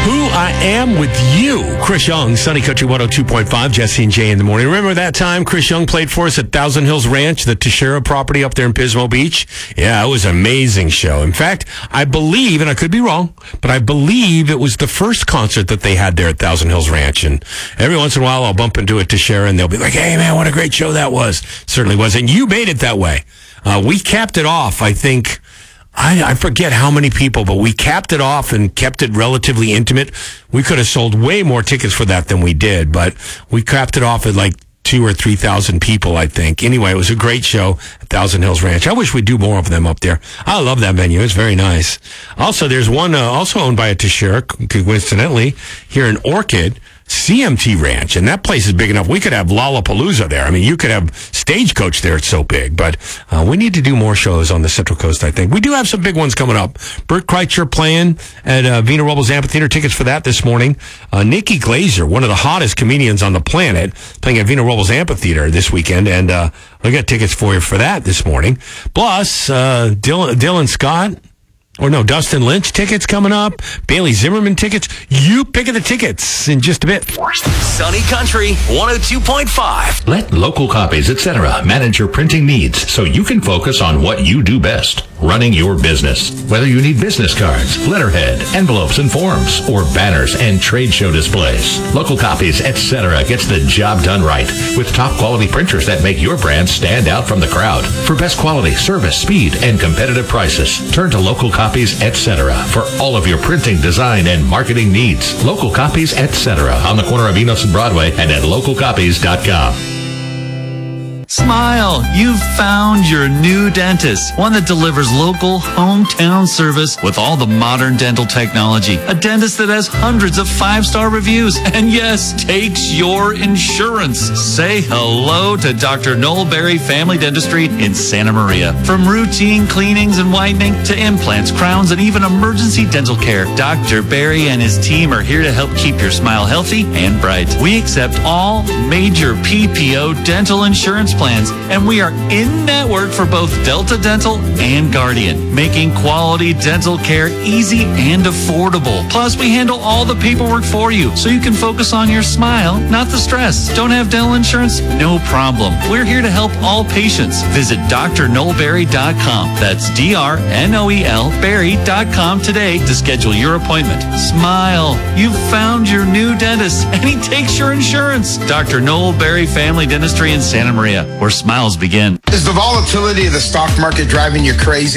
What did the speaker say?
Who I Am With You. Chris Young, Sunny Country 102.5, Jesse and Jay in the morning. Remember that time Chris Young played for us at Thousand Hills Ranch, the Teixeira property up there in Pismo Beach? Yeah, it was an amazing show. In fact, I believe, and I could be wrong, but I believe it was the first concert that they had there at Thousand Hills Ranch. And every once in a while, I'll bump into a Teixeira and they'll be like, hey, man, what a great show that was. Certainly was. And you made it that way. We capped it off, I think. I forget how many people, but we capped it off and kept it relatively intimate. We could have sold way more tickets for that than we did, but we capped it off at like 2,000 or 3,000 people, I think. Anyway, it was a great show at Thousand Hills Ranch. I wish we'd do more of them up there. I love that venue. It's very nice. Also, there's one also owned by a Teixeira, coincidentally, here in Orchid, CMT Ranch, and that place is big enough. We could have Lollapalooza there. I mean, you could have Stagecoach there. It's so big, but we need to do more shows on the Central Coast, I think. We do have some big ones coming up. Bert Kreischer playing at Vina Robles Amphitheater. Tickets for that this morning. Nikki Glazer, one of the hottest comedians on the planet, playing at Vina Robles Amphitheater this weekend, and we got tickets for you for that this morning. Plus, Dylan Scott. Or no, Dustin Lynch tickets coming up. Bailey Zimmerman tickets. You pick the tickets in just a bit. Sunny Country 102.5. Let Local Copies, etc. manage your printing needs so you can focus on what you do best, running your business. Whether you need business cards, letterhead, envelopes and forms, or banners and trade show displays, Local Copies, etc. gets the job done right with top quality printers that make your brand stand out from the crowd. For best quality, service, speed, and competitive prices, turn to Local Copies, etc. for all of your printing, design, and marketing needs. Local Copies, etc. on the corner of Enos and Broadway and at localcopies.com. Smile, you've found your new dentist, one that delivers local, hometown service with all the modern dental technology. A dentist that has hundreds of 5-star reviews and, yes, takes your insurance. Say hello to Dr. Noel Berry Family Dentistry in Santa Maria. From routine cleanings and whitening to implants, crowns, and even emergency dental care, Dr. Berry and his team are here to help keep your smile healthy and bright. We accept all major PPO dental insurance plans, and we are in-network for both Delta Dental and Guardian, making quality dental care easy and affordable. Plus, we handle all the paperwork for you, so you can focus on your smile, not the stress. Don't have dental insurance? No problem. We're here to help all patients. Visit drnoelberry.com. That's DRNOEL Berry.com today to schedule your appointment. Smile. You've found your new dentist, and he takes your insurance. Dr. Noel Berry Family Dentistry in Santa Maria, where smiles begin. Is the volatility of the stock market driving you crazy?